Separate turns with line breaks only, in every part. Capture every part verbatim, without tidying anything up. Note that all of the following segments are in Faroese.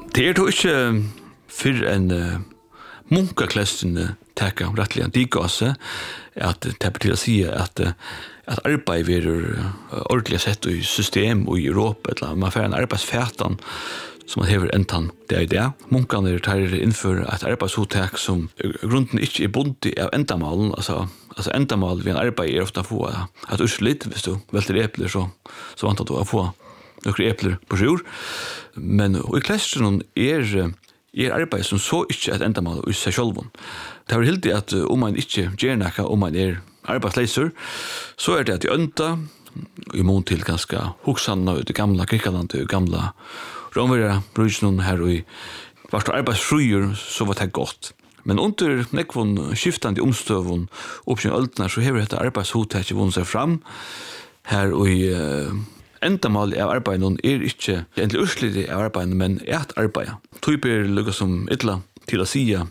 Det är då inte för en uh, munkaklassen täcka rättligen digase att det betyder att säga att att arbete blir ordentligt sett i system och i Europa eller man får en arbetsfärtan som man har entan det är det. Munkarna tar inför ett arbetshotag som grunden inte är bundet av ändamål, alltså alltså ändamål vid en arbete är ofta få att urslit hvis du välter äpplen så så vant du att få några äpplen på jord. Men i klassen är är arbete som så inte ett ändamål i sig själv. Det är helt det att om man inte gör något, om man är arbetslös så är det att önta i mån till ganska huxande och det gamla Grekland och gamla Romvera brukar här i vart arbetsfrier så var det gott. Men under nekvon skiftande omstövon upp sin öltnar så har detta arbetshotet vunnit sig fram här och i uh, ändamål av arbeiden är inte egentligen urslitet av arbeiden men är att arbeta. Typer lukar som illa till att säga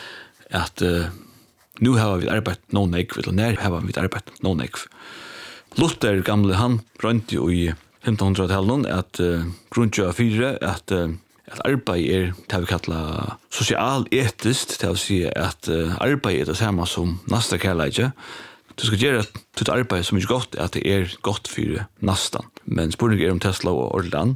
att uh, nu har vi arbetat någon ekv eller när har vi arbetat någon ekv. Luther gamle han brönte ju i femtonhundratalet att uh, grundja fyra att uh, att arbete är det vi kallar social-etiskt, det vill säga att uh, arbete är det samma som nästa kärlek. Du ska göra ett arbete som är gott, att det är gott för nästan. Men spurningen är om Tesla och Orlan.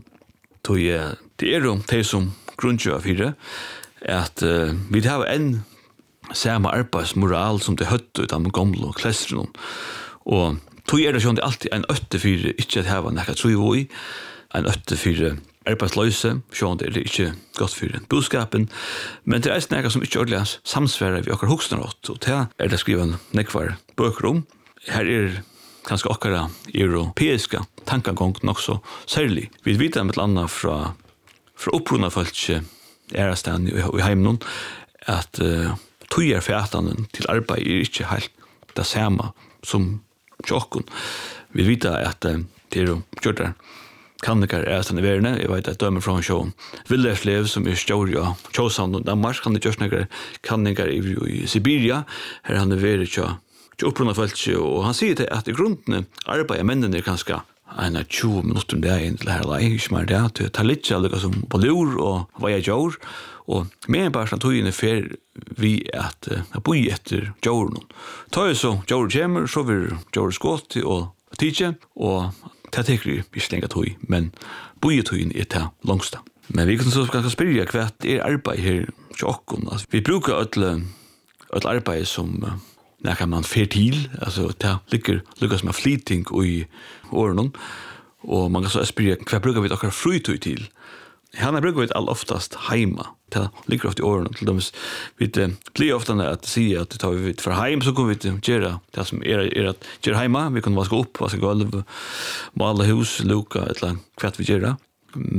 Det är om det som grundar fyra att uh, vi har en samma arbetsmoral som det hött utan de gamla klassrum. Och då är det ju alltid en ötte för inte att ha något tror vi en ötte för arbetslösa, så det är inte gott för boskapen, men det är snäga som inte ordentligt samsvarar vi och huxnar åt och det är det skriven nekvar böcker om. Här är ganska akkurat europeiska tankegång också särskilt. Vi vet med ett annat från från upprunna folk ärastan i hemmen att uh, tojar färtan till arbete är inte helt det samma som tjockon. Vi vet att uh, det är gjort kannikar är sen i världen. Jag vet att dömer från show Villerslev som är stor ja. Chosan och Danmark kan det görs några kannikar i Siberia. Här han är väldigt ja. Upprunna folk och han säger att i grunden arbetar männen är ganska en tjugo minuter där in till här läge som är det att ta lite alltså som bolur och vad jag gör och mer bara så tog in för vi att uh, bo efter jorden. Ta ju så jorden kommer så vi jorden skott och teacher och det tycker vi vi slänga tog men bojetøyen är det långsta. Men vi kan så ganska spyrja kvart är arbete här tjockon. Alltså vi brukar alla alla arbete som när kan man fertil alltså det ligger lukas med fleeting i åren och man kan så spyrja kvart brukar vi också fritid till. Han brukar vi all oftast hemma. Det ligger ofta i åren till dem vi det blir ofta att säga att det tar vi för hem så kommer vi till göra det som är är att göra hemma vi kan vaska upp vaska golv måla hus luka eller kvart vi göra